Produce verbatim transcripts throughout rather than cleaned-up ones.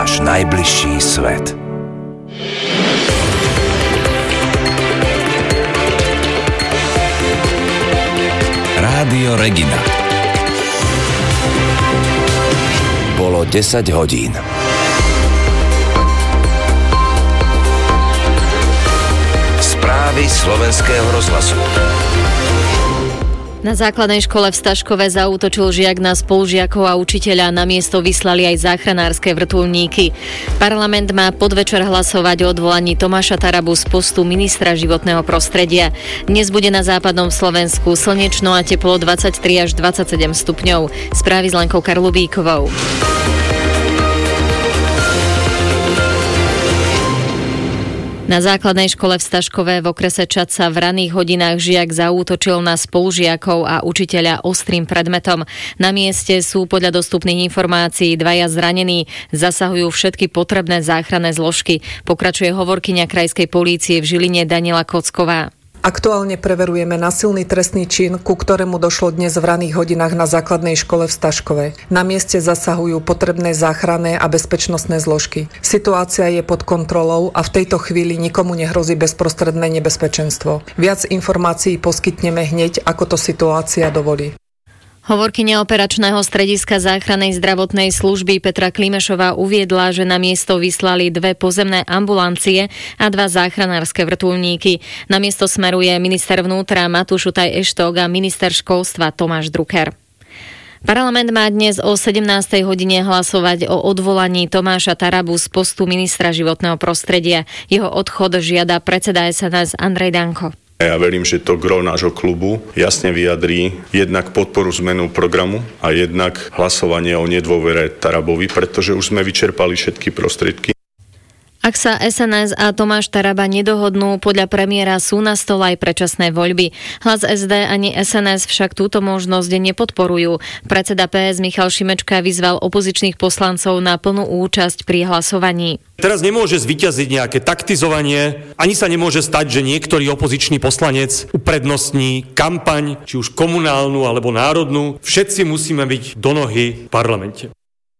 váš najbližší svet. Rádio Regina. Bolo desať hodín. Správy slovenského rozhlasu. Na základnej škole v Staškove zaútočil žiak na spolužiakov a učiteľa, na miesto vyslali aj záchranárske vrtuľníky. Parlament má podvečer hlasovať o odvolaní Tomáša Tarabu z postu ministra životného prostredia. Dnes bude na západnom Slovensku slnečno a teplo dvadsaťtri až dvadsaťsedem stupňov. Správy s Lenkou Karlubíkovou. Na základnej škole v Staškove v okrese Čadca v raných hodinách žiak zaútočil na spolužiakov a učiteľa ostrým predmetom. Na mieste sú podľa dostupných informácií dvaja zranení. Zasahujú všetky potrebné záchranné zložky. Pokračuje hovorkyňa krajskej polície v Žiline Daniela Kocková. Aktuálne preverujeme násilný trestný čin, ku ktorému došlo dnes v raných hodinách na základnej škole v Staškove. Na mieste zasahujú potrebné záchranné a bezpečnostné zložky. Situácia je pod kontrolou a v tejto chvíli nikomu nehrozí bezprostredné nebezpečenstvo. Viac informácií poskytneme hneď, ako to situácia dovolí. Hovorkyňa operačného strediska záchrannej zdravotnej služby Petra Klimešová uviedla, že na miesto vyslali dve pozemné ambulancie a dva záchranárske vrtuľníky. Na miesto smeruje minister vnútra Matúš Utaj Eštok a minister školstva Tomáš Drucker. Parlament má dnes o sedemnástej hodine hlasovať o odvolaní Tomáša Tarabu z postu ministra životného prostredia. Jeho odchod žiada predseda es en es Andrej Danko. Ja verím, že to gro nášho klubu jasne vyjadrí jednak podporu zmenu programu a jednak hlasovanie o nedôvere Tarabovi, pretože už sme vyčerpali všetky prostriedky. Ak sa es en es a Tomáš Taraba nedohodnú, podľa premiéra sú na stole aj predčasné voľby. Hlas es dé ani es en es však túto možnosť nepodporujú. Predseda pé es Michal Šimečka vyzval opozičných poslancov na plnú účasť pri hlasovaní. Teraz nemôže zvíťaziť nejaké taktizovanie, ani sa nemôže stať, že niektorý opozičný poslanec uprednostní kampaň, či už komunálnu alebo národnú. Všetci musíme byť do nohy v parlamente.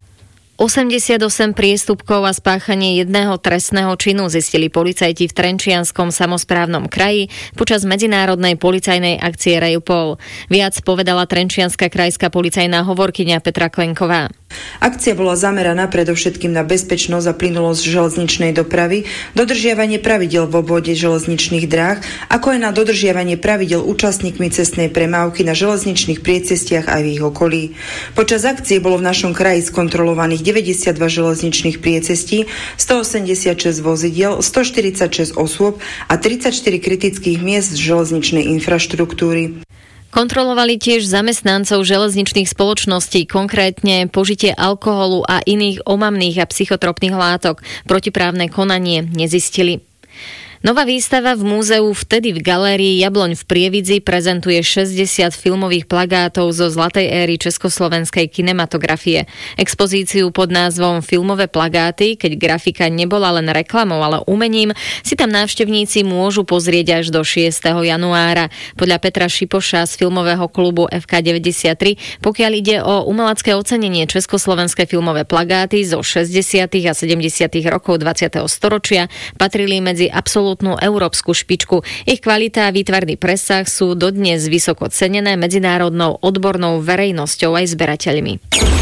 osemdesiatosem priestupkov a spáchanie jedného trestného činu zistili policajti v Trenčianskom samosprávnom kraji počas medzinárodnej policajnej akcie Reupol. Viac povedala trenčianska krajská policajná hovorkyňa Petra Klenková. Akcia bola zameraná predovšetkým na bezpečnosť a plynulosť železničnej dopravy, dodržiavanie pravidel v obvode železničných dráh, ako aj na dodržiavanie pravidel účastníkmi cestnej premávky na železničných priecestiach a v ich okolí. Počas akcie bolo v našom kraji skontrolovaných deväťdesiatdva železničných priecestí, stoosemdesiatšesť vozidiel, stoštyridsaťšesť osôb a tridsaťštyri kritických miest z železničnej infraštruktúry. Kontrolovali tiež zamestnancov železničných spoločností, konkrétne požitie alkoholu a iných omamných a psychotropných látok. Protiprávne konanie nezistili. Nová výstava v múzeu Vtedy v galérii Jabloň v Prievidzi prezentuje šesťdesiat filmových plagátov zo zlatej éry československej kinematografie. Expozíciu pod názvom Filmové plagáty, keď grafika nebola len reklamou, ale umením, si tam návštevníci môžu pozrieť až do šiesteho januára. Podľa Petra Šipoša z filmového klubu ef ká deväťdesiattri, pokiaľ ide o umelecké ocenenie československé filmové plagáty zo šesťdesiatych a sedemdesiatych rokov dvadsiateho storočia, patrili medzi absolútne európsku špičku. Ich kvalita a výtvarný presah sú dodnes vysoko cenené medzinárodnou odbornou verejnosťou aj zberateľmi.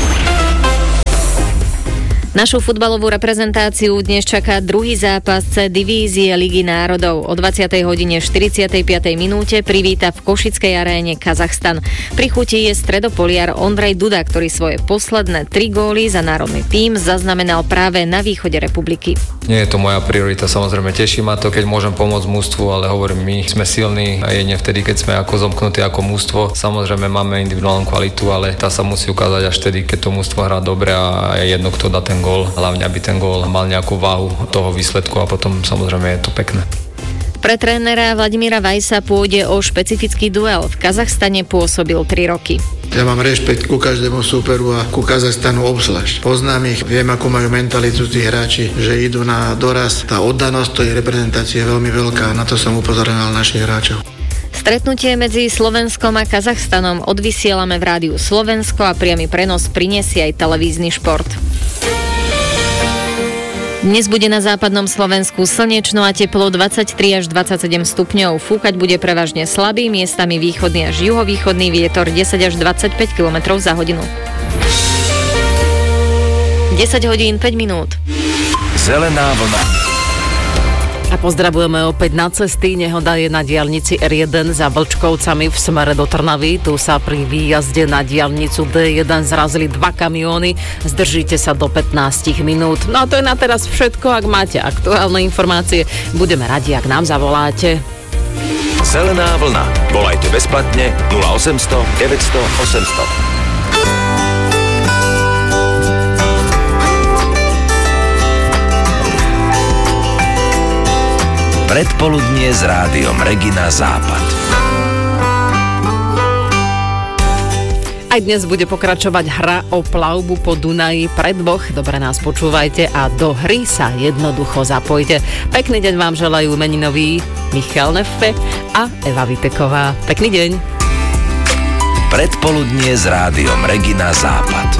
Našu futbalovú reprezentáciu dnes čaká druhý zápas C divízie Ligy národov. O dvadsiatej hodine štyridsiatej piatej minúte privíta v Košickej aréne Kazachstan. Pri chuti je stredopoliar Ondrej Duda, ktorý svoje posledné tri góly za národný tím zaznamenal práve na východe republiky. Nie je to moja priorita, samozrejme teší ma to, keď môžem pomôcť mužstvu, ale hovorím, my sme silní a jedine vtedy, keď sme ako zomknutí ako mužstvo. Samozrejme máme individuálnu kvalitu, ale tá sa musí ukázať až vtedy, keď to mužstvo hrá dobre a je jedno, kto dá ten gól. Hlavne, aby ten gól mal nejakú váhu toho výsledku a potom samozrejme je to pekné. Pre trénera Vladimíra Vajsa pôjde o špecifický duel. V Kazachstane pôsobil tri roky. Ja mám rešpekt ku každému súperu a ku Kazachstanu obzvlášť. Poznám ich, viem, akú majú mentalitu tí hráči, že idú na doraz. Tá oddanosť tej reprezentácie je veľmi veľká, na to som upozorňoval našich hráčov. Stretnutie medzi Slovenskom a Kazachstanom odvysielame v rádiu Slovensko a priamy prenos prinesie aj televízny šport. Dnes bude na západnom Slovensku slnečno a teplo dvadsaťtri až dvadsaťsedem stupňov. Fúkať bude prevažne slabý, miestami východný až juhovýchodný vietor desať až dvadsaťpäť kilometrov za hodinu. desať hodín päť minút. Zelená vlna. A pozdravujeme opäť na cesty. Nehoda je na diaľnici er jeden za Vlčkovcami v smere do Trnavy. Tu sa pri výjazde na diaľnicu dé jeden zrazili dva kamióny. Zdržíte sa do pätnásť minút. No a to je na teraz všetko. Ak máte aktuálne informácie, budeme radi, ak nám zavoláte. Zelená vlna. Volajte bezplatne nula osemsto deväťsto osemsto. Predpoludnie s rádiom Regina Západ. Aj dnes bude pokračovať hra o plavbu po Dunaji pre dvoch. Dobre nás počúvajte a do hry sa jednoducho zapojte. Pekný deň vám želajú meninoví Michal Neffe a Eva Viteková. Pekný deň. Predpoludnie s rádiom Regina Západ.